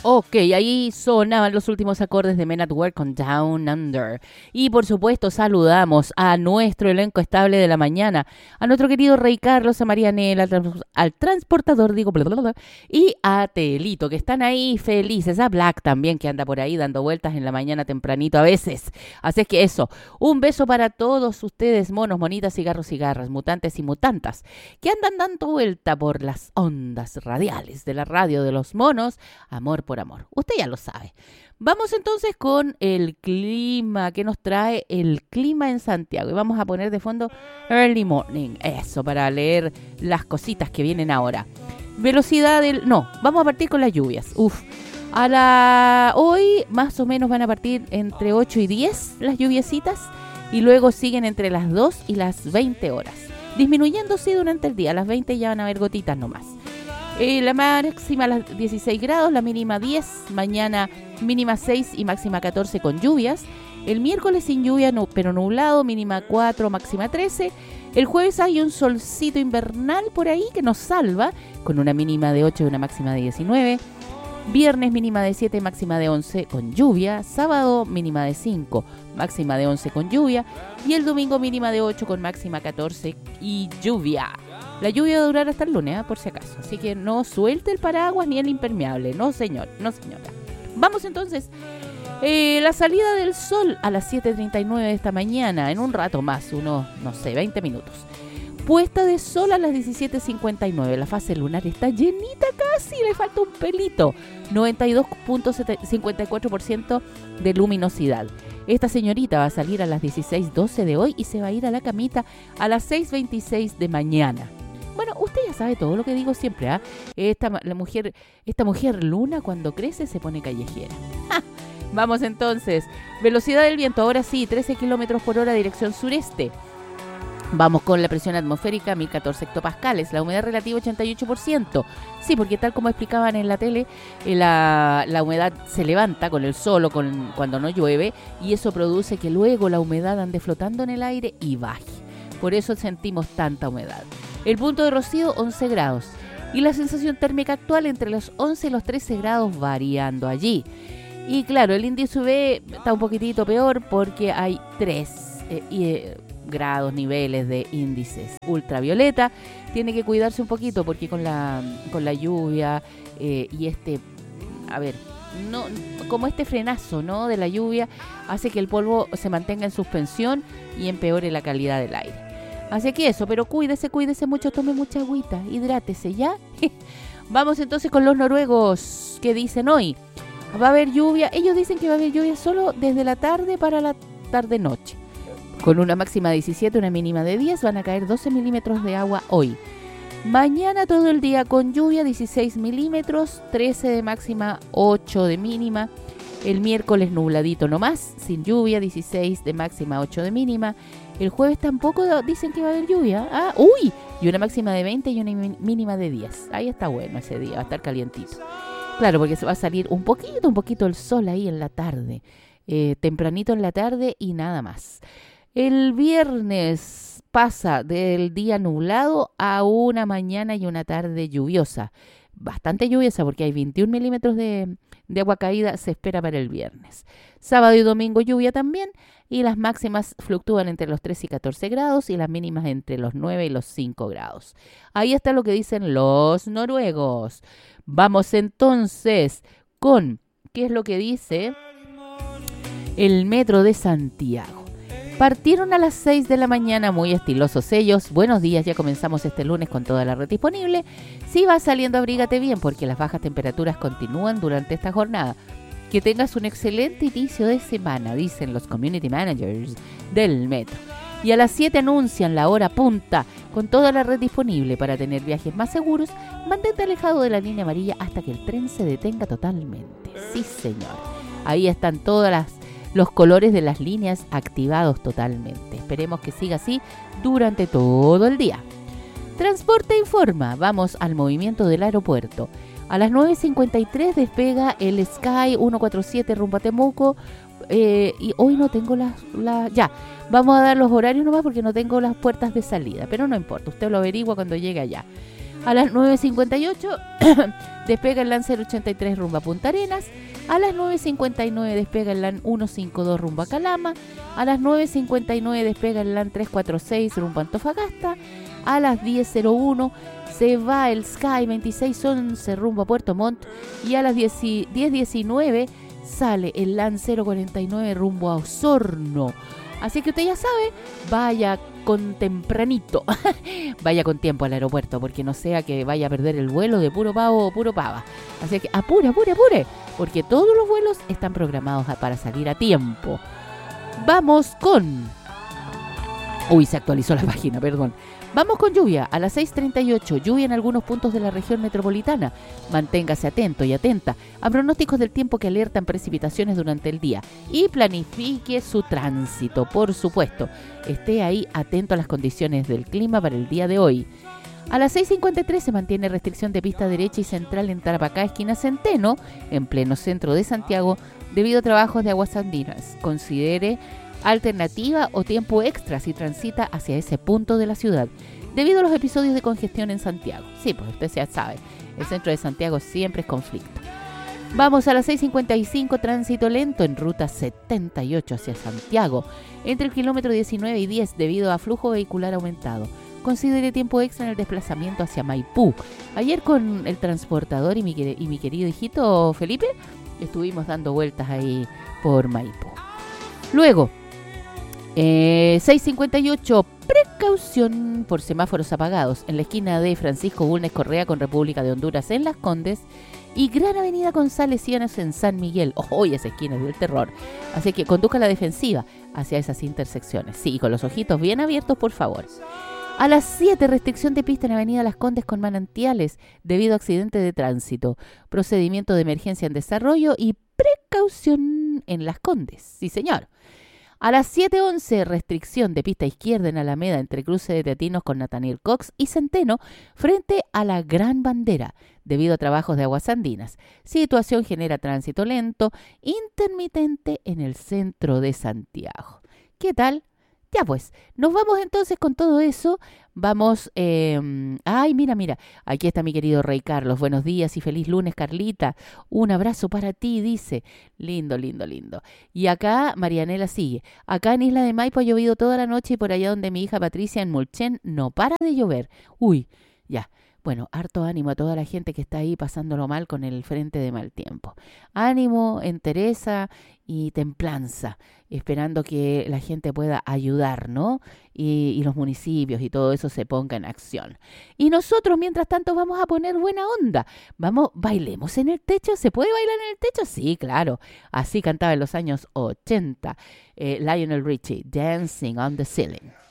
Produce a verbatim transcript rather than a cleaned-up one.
Ok, ahí sonaban los últimos acordes de Men at Work con Down Under. Y por supuesto saludamos a nuestro elenco estable de la mañana, a nuestro querido Rey Carlos, a Marianela, al, trans- al transportador, digo, bla, bla, bla, y a Telito, que están ahí felices, a Black también, que anda por ahí dando vueltas en la mañana tempranito a veces. Así es que eso, un beso para todos ustedes, monos, monitas, cigarros, cigarras, mutantes y mutantas, que andan dando vuelta por las ondas radiales de la radio de los monos. Amor por amor. Usted ya lo sabe. Vamos entonces con el clima que nos trae el clima en Santiago. Y vamos a poner de fondo Early Morning. Eso, para leer las cositas que vienen ahora. Velocidad del... No, vamos a partir con las lluvias. Uf. A la... Hoy más o menos van a partir entre ocho y diez las lluviecitas. Y luego siguen entre las dos y las veinte horas. Disminuyendo, sí, durante el día. A las veinte ya van a haber gotitas nomás. Eh, la máxima a las dieciséis grados, la mínima diez, mañana mínima seis y máxima catorce con lluvias. El miércoles sin lluvia, no, pero nublado, mínima cuatro, máxima trece. El jueves hay un solcito invernal por ahí que nos salva, con una mínima de ocho y una máxima de diecinueve. Viernes mínima de siete, máxima de once con lluvia. Sábado mínima de cinco, máxima de once con lluvia. Y el domingo mínima de ocho con máxima catorce y lluvia. La lluvia va a durar hasta el lunes, ¿eh? Por si acaso. Así que no suelte el paraguas ni el impermeable. No, señor. No, señora. Vamos entonces. Eh, la salida del sol a las siete treinta y nueve de esta mañana. En un rato más, unos, no sé, veinte minutos. Puesta de sol a las diecisiete cincuenta y nueve. La fase lunar está llenita casi. Le falta un pelito. noventa y dos punto cincuenta y cuatro por ciento de luminosidad. Esta señorita va a salir a las dieciséis doce de hoy y se va a ir a la camita a las seis veintiséis de mañana. Bueno, usted ya sabe todo lo que digo siempre, ¿ah? ¿eh? Esta, la mujer, esta mujer luna cuando crece se pone callejera. ¡Ja! Vamos entonces. Velocidad del viento, ahora sí, trece kilómetros por hora, dirección sureste. Vamos con la presión atmosférica, mil catorce hectopascales, la humedad relativa ochenta y ocho por ciento. Sí, porque tal como explicaban en la tele, eh, la, la humedad se levanta con el sol o con, cuando no llueve, y eso produce que luego la humedad ande flotando en el aire y baje. Por eso sentimos tanta humedad. El punto de rocío, once grados. Y la sensación térmica actual entre los once y los trece grados, variando allí. Y claro, el índice U V está un poquitito peor porque hay tres eh, eh, grados, niveles de índices. Ultravioleta tiene que cuidarse un poquito porque con la, con la lluvia eh, y este, a ver, no, como este frenazo, ¿no?, de la lluvia hace que el polvo se mantenga en suspensión y empeore la calidad del aire. Así que eso, pero cuídese, cuídese mucho, tome mucha agüita, hidrátese, ¿ya? Vamos entonces con los noruegos, que dicen hoy, va a haber lluvia, ellos dicen que va a haber lluvia solo desde la tarde para la tarde-noche. Con una máxima de diecisiete, una mínima de diez, van a caer doce milímetros de agua hoy. Mañana todo el día con lluvia, dieciséis milímetros, trece de máxima, ocho de mínima. El miércoles nubladito nomás, sin lluvia, dieciséis de máxima, ocho de mínima. El jueves tampoco dicen que va a haber lluvia. Ah, uy, y una máxima de veinte y una mínima de diez. Ahí está bueno ese día, va a estar calientito. Claro, porque se va a salir un poquito, un poquito el sol ahí en la tarde. Eh, tempranito en la tarde y nada más. El viernes pasa del día nublado a una mañana y una tarde lluviosa. Bastante lluviosa porque hay veintiún milímetros de, de agua caída, se espera para el viernes. Sábado y domingo lluvia también y las máximas fluctúan entre los tres y catorce grados y las mínimas entre los nueve y los cinco grados. Ahí está lo que dicen los noruegos. Vamos entonces con qué es lo que dice el Metro de Santiago. Partieron a las seis de la mañana, muy estilosos ellos. Buenos días, ya comenzamos este lunes con toda la red disponible. Si vas saliendo, abrígate bien porque las bajas temperaturas continúan durante esta jornada. Que tengas un excelente inicio de semana, dicen los community managers del metro. Y a las siete anuncian la hora punta con toda la red disponible para tener viajes más seguros. Mantente alejado de la línea amarilla hasta que el tren se detenga totalmente. Sí, señor. Ahí están todas las los colores de las líneas activados totalmente. Esperemos que siga así durante todo el día. Transporte informa. Vamos al movimiento del aeropuerto. A las nueve cincuenta y tres despega el Sky ciento cuarenta y siete rumbo a Temuco. Eh, y hoy no tengo las... La, ya, vamos a dar los horarios nomás porque no tengo las puertas de salida. Pero no importa, usted lo averigua cuando llegue allá. A las nueve cincuenta y ocho despega el LAN cero ochenta y tres rumbo a Punta Arenas. A las nueve cincuenta y nueve despega el LAN ciento cincuenta y dos rumbo a Calama. A las nueve cincuenta y nueve despega el LAN trescientos cuarenta y seis rumbo a Antofagasta. A las diez cero uno se va el Sky veintiséis once rumbo a Puerto Montt. Y a las diez diecinueve sale el LAN cero cuarenta y nueve rumbo a Osorno. Así que usted ya sabe, vaya con tempranito, vaya con tiempo al aeropuerto, porque no sea que vaya a perder el vuelo de puro pavo o puro pava. Así que apure, apure, apure, porque todos los vuelos están programados para salir a tiempo. Vamos con... Uy, se actualizó la página, perdón. Vamos con lluvia. A las seis treinta y ocho, lluvia en algunos puntos de la región metropolitana. Manténgase atento y atenta a pronósticos del tiempo que alertan precipitaciones durante el día. Y planifique su tránsito, por supuesto. Esté ahí atento a las condiciones del clima para el día de hoy. A las seis cincuenta y tres se mantiene restricción de pista derecha y central en Tarapacá, esquina Centeno, en pleno centro de Santiago, debido a trabajos de aguas andinas. Considere alternativa o tiempo extra si transita hacia ese punto de la ciudad, debido a los episodios de congestión en Santiago. Sí, pues usted ya sabe, el centro de Santiago siempre es conflicto. Vamos a las seis cincuenta y cinco, tránsito lento en ruta setenta y ocho hacia Santiago, entre el kilómetro diecinueve y diez debido a flujo vehicular aumentado. Considere tiempo extra en el desplazamiento hacia Maipú. Ayer con el transportador y mi, y mi querido hijito Felipe, estuvimos dando vueltas ahí por Maipú. Luego, Eh, seis cincuenta y ocho, precaución por semáforos apagados en la esquina de Francisco Bulnes Correa con República de Honduras en Las Condes y Gran Avenida González Cianos en San Miguel. ¡Oh, esa esquina es del terror! Así que conduzca la defensiva hacia esas intersecciones. Sí, con los ojitos bien abiertos, por favor. A las siete, restricción de pista en Avenida Las Condes con Manantiales debido a accidente de tránsito. Procedimiento de emergencia en desarrollo y precaución en Las Condes. Sí, señor. A las siete once, restricción de pista izquierda en Alameda entre cruce de Teatinos con Nathaniel Cox y Centeno frente a la Gran Bandera debido a trabajos de aguas andinas. Situación genera tránsito lento, intermitente en el centro de Santiago. ¿Qué tal? Ya pues, nos vamos entonces con todo eso. Vamos, eh, ay, mira, mira, aquí está mi querido Rey Carlos. Buenos días y feliz lunes, Carlita. Un abrazo para ti, dice. Lindo, lindo, lindo. Y acá Marianela sigue. Acá en Isla de Maipo ha llovido toda la noche y por allá donde mi hija Patricia en Mulchen no para de llover. Uy, ya. Bueno, harto ánimo a toda la gente que está ahí pasándolo mal con el frente de mal tiempo. Ánimo, entereza y templanza, esperando que la gente pueda ayudar, ¿no? Y, y los municipios y todo eso se ponga en acción. Y nosotros, mientras tanto, vamos a poner buena onda. Vamos, bailemos en el techo. ¿Se puede bailar en el techo? Sí, claro. Así cantaba en los años ochenta eh, Lionel Richie, Dancing on the Ceiling.